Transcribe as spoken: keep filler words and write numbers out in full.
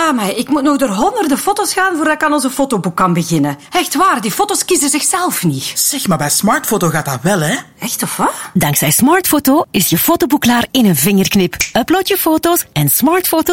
Ja, maar ik moet nog door honderden foto's gaan voordat ik aan onze fotoboek kan beginnen. Echt waar, die foto's kiezen zichzelf niet. Zeg, maar bij Smartfoto gaat dat wel, hè? Echt of wat? Dankzij Smartfoto is je fotoboek klaar in een vingerknip. Upload je foto's en Smartfoto